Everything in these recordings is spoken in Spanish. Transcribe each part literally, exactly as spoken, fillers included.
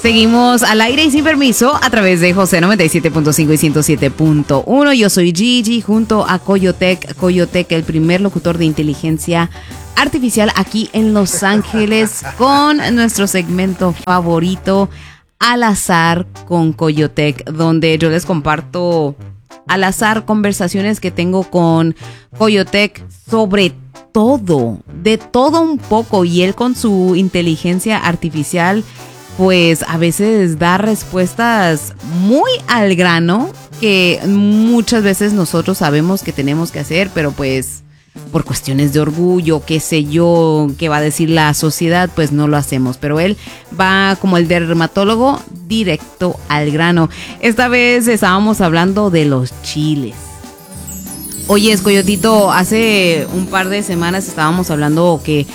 Seguimos al aire y sin permiso a través de José noventa y siete punto cinco y ciento siete punto uno. Yo soy Gigi junto a Coyotec. Coyotec, el primer locutor de inteligencia artificial aquí en Los Ángeles, con nuestro segmento favorito, Al Azar con Coyotec, donde yo les comparto al azar conversaciones que tengo con Coyotec sobre todo, de todo un poco, y él con su inteligencia artificial pues a veces da respuestas muy al grano que muchas veces nosotros sabemos que tenemos que hacer, pero pues por cuestiones de orgullo, qué sé yo, qué va a decir la sociedad, pues no lo hacemos. Pero él va como el dermatólogo directo al grano. Esta vez estábamos hablando de los chiles. Oye, Coyotito, hace un par de semanas estábamos hablando que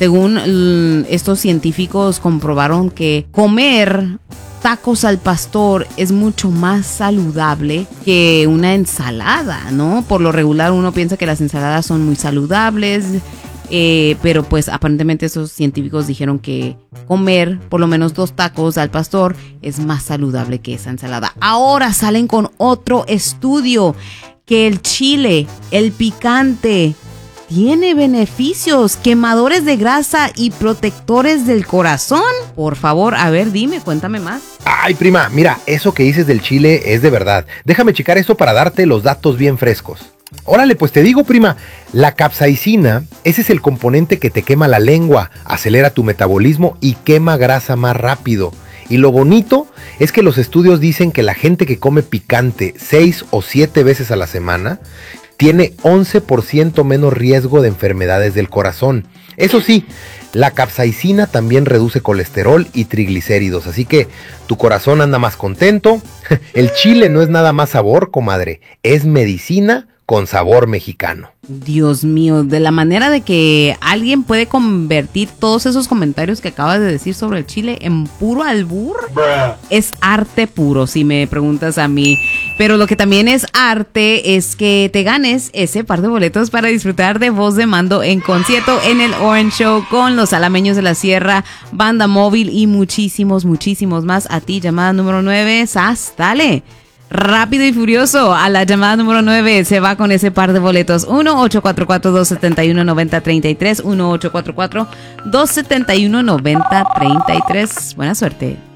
según estos científicos comprobaron que comer tacos al pastor es mucho más saludable que una ensalada, ¿no? Por lo regular uno piensa que las ensaladas son muy saludables, eh, pero pues aparentemente esos científicos dijeron que comer por lo menos dos tacos al pastor es más saludable que esa ensalada. Ahora salen con otro estudio que el chile, el picante, tiene beneficios, quemadores de grasa y protectores del corazón. Por favor, a ver, dime, cuéntame más. Ay, prima, mira, eso que dices del chile es de verdad. Déjame checar eso para darte los datos bien frescos. Órale, pues te digo, prima, la capsaicina, ese es el componente que te quema la lengua, acelera tu metabolismo y quema grasa más rápido. Y lo bonito es que los estudios dicen que la gente que come picante seis o siete veces a la semana tiene once por ciento menos riesgo de enfermedades del corazón. Eso sí, la capsaicina también reduce colesterol y triglicéridos, así que tu corazón anda más contento. El chile no es nada más sabor, comadre, es medicina con sabor mexicano. Dios mío, de la manera de que alguien puede convertir todos esos comentarios que acabas de decir sobre el chile en puro albur, Bruh. Es arte puro, si me preguntas a mí. Pero lo que también es arte es que te ganes ese par de boletos para disfrutar de Voz de Mando en concierto en el Orange Show con los Alameños de la Sierra, Banda Móvil y muchísimos, muchísimos más. A ti, llamada número nueve, Sas, dale. Rápido y furioso, a la llamada número nueve se va con ese par de boletos. uno ocho cuatro cuatro, dos siete uno, nueve cero tres tres, uno ocho cuatro cuatro, dos siete uno, nueve cero tres tres. Buena suerte.